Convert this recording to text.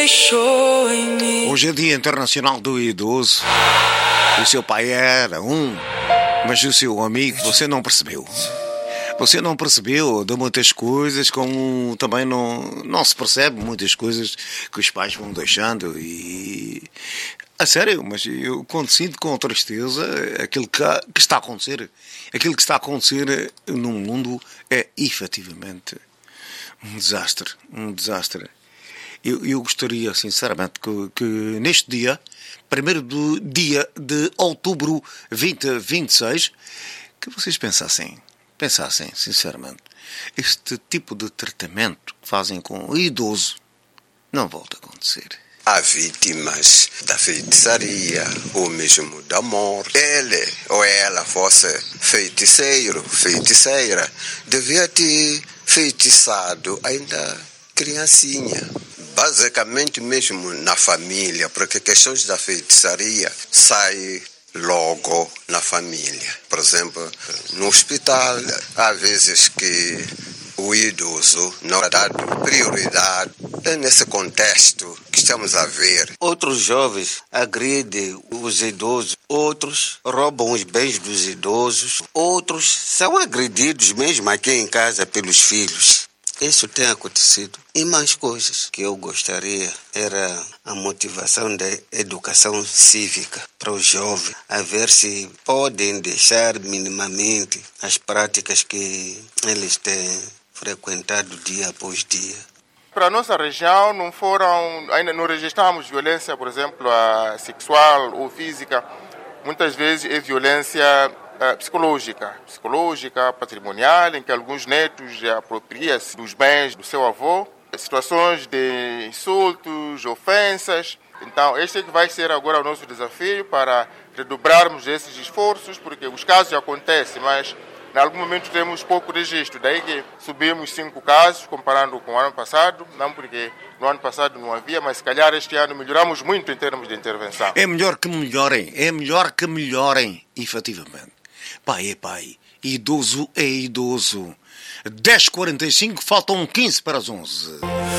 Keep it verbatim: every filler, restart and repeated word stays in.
Hoje é Dia Internacional do Idoso. O seu pai era um, mas o seu amigo você não percebeu. Você não percebeu de muitas coisas, como também não, não se percebe muitas coisas que os pais vão deixando. E a sério, mas eu quando sinto com tristeza aquilo que, que está a acontecer, aquilo que está a acontecer no mundo é efetivamente um desastre, um desastre. Eu, eu gostaria, sinceramente, que, que neste dia, primeiro do dia de outubro vinte vinte e seis, que vocês pensassem, pensassem, sinceramente, este tipo de tratamento que fazem com o idoso não volta a acontecer. Há vítimas da feitiçaria ou mesmo da morte. Ele ou ela fosse feiticeiro, feiticeira, devia ter feitiçado ainda criancinha. Basicamente mesmo na família, porque questões da feitiçaria saem logo na família. Por exemplo, no hospital, há vezes que o idoso não é dado prioridade. É nesse contexto que estamos a ver. Outros jovens agridem os idosos, outros roubam os bens dos idosos, outros são agredidos mesmo aqui em casa pelos filhos. Isso tem acontecido. E mais coisas que eu gostaria era a motivação da educação cívica para os jovens, a ver se podem deixar minimamente as práticas que eles têm frequentado dia após dia. Para a nossa região não foram, ainda não registramos violência, por exemplo, sexual ou física. Muitas vezes é violência Uh, psicológica, psicológica, patrimonial, em que alguns netos apropriam-se dos bens do seu avô, situações de insultos, ofensas. Então, este é que vai ser agora o nosso desafio para redobrarmos esses esforços, porque os casos acontecem, mas em algum momento temos pouco registro. Daí que subimos cinco casos, comparando com o ano passado, não porque no ano passado não havia, mas se calhar este ano melhoramos muito em termos de intervenção. É melhor que melhorem, é melhor que melhorem, efetivamente. Pai é pai, idoso é idoso. dez e quarenta e cinco, faltam quinze para as onze.